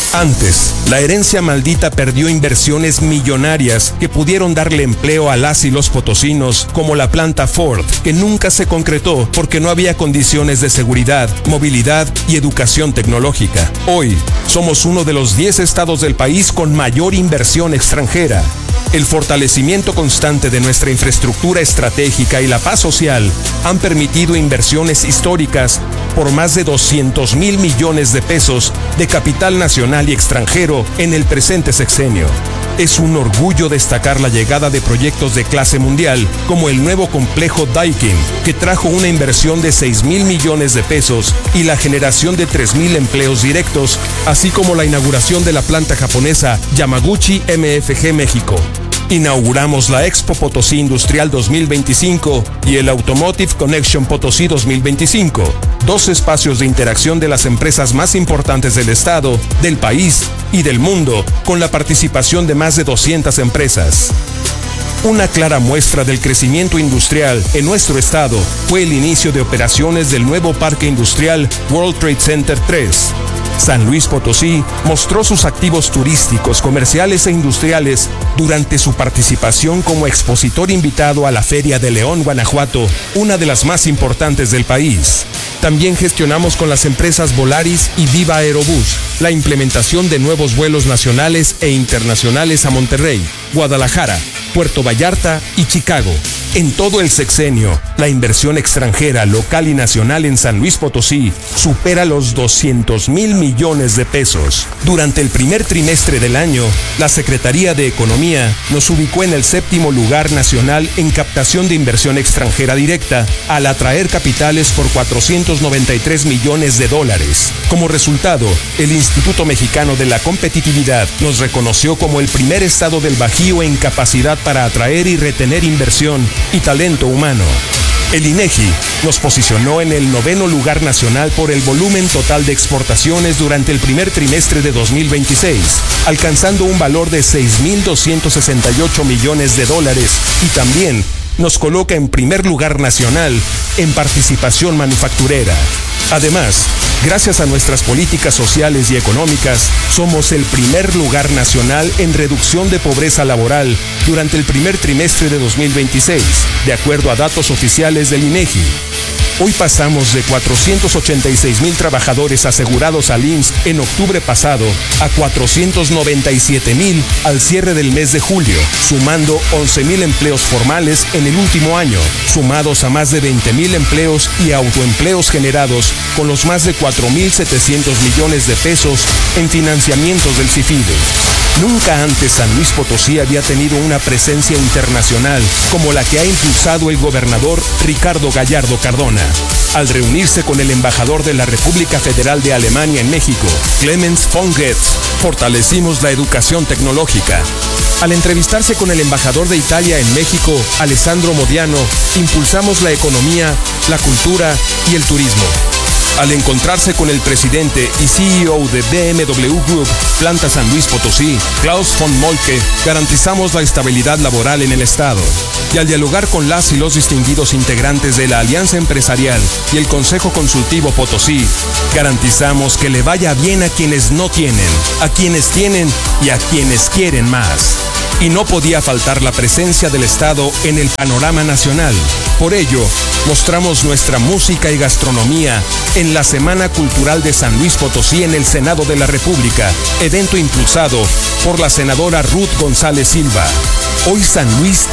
Antes, la herencia maldita perdió inversiones millonarias que pudieron darle empleo a las y los potosinos, como la planta Ford, que nunca se concretó porque no había condiciones de seguridad, movilidad y educación tecnológica. Hoy, somos uno de los 10 estados del país con mayor inversión extranjera. El fortalecimiento constante de nuestra infraestructura estratégica y la paz social han permitido inversiones históricas por más de 200,000 millones de pesos de capital nacional y extranjero en el presente sexenio. Es un orgullo destacar la llegada de proyectos de clase mundial, como el nuevo complejo Daikin, que trajo una inversión de 6,000 millones de pesos y la generación de 3,000 empleos directos, así como la inauguración de la planta japonesa Yamaguchi MFG México. Inauguramos la Expo Potosí Industrial 2025 y el Automotive Connection Potosí 2025, 2 espacios de interacción de las empresas más importantes del estado, del país y del mundo, con la participación de más de 200 empresas. Una clara muestra del crecimiento industrial en nuestro estado fue el inicio de operaciones del nuevo Parque Industrial World Trade Center 3. San Luis Potosí mostró sus activos turísticos, comerciales e industriales durante su participación como expositor invitado a la Feria de León, Guanajuato, una de las más importantes del país. También gestionamos con las empresas Volaris y Viva Aerobús la implementación de nuevos vuelos nacionales e internacionales a Monterrey, Guadalajara, Puerto Vallarta y Chicago. En todo el sexenio, la inversión extranjera, local y nacional en San Luis Potosí supera los 200,000 millones de pesos. Durante el primer trimestre del año, la Secretaría de Economía nos ubicó en el 7º lugar nacional en captación de inversión extranjera directa, al atraer capitales por $493 millones. Como resultado, el Instituto Mexicano de la Competitividad nos reconoció como el primer estado del Bajío en capacidad para atraer y retener inversión y talento humano. El INEGI nos posicionó en el 9º lugar nacional por el volumen total de exportaciones durante el primer trimestre de 2026, alcanzando un valor de $6,268 millones, y también nos coloca en primer lugar nacional en participación manufacturera. Además, gracias a nuestras políticas sociales y económicas, somos el primer lugar nacional en reducción de pobreza laboral durante el primer trimestre de 2026, de acuerdo a datos oficiales del INEGI. Hoy pasamos de 486,000 trabajadores asegurados al IMSS en octubre pasado a 497,000 al cierre del mes de julio, sumando 11,000 empleos formales en el último año, sumados a más de 20,000 empleos y autoempleos generados con los más de 4,700 millones de pesos en financiamientos del CIFIDE. Nunca antes San Luis Potosí había tenido una presencia internacional como la que ha impulsado el gobernador Ricardo Gallardo Cardona, al reunirse con el embajador de la República Federal de Alemania en México, Clemens von Goetz. Fortalecimos la educación tecnológica. Al entrevistarse con el embajador de Italia en México, Alessandro Modiano, impulsamos la economía, la cultura y el turismo. Al encontrarse con el presidente y CEO de BMW Group, Planta San Luis Potosí, Klaus von Moltke, garantizamos la estabilidad laboral en el estado. Y al dialogar con las y los distinguidos integrantes de la Alianza Empresarial y el Consejo Consultivo Potosí, garantizamos que le vaya bien a quienes no tienen, a quienes tienen y a quienes quieren más. Y no podía faltar la presencia del Estado en el panorama nacional. Por ello, mostramos nuestra música y gastronomía en la Semana Cultural de San Luis Potosí en el Senado de la República, evento impulsado por la senadora Ruth González Silva. Hoy San Luis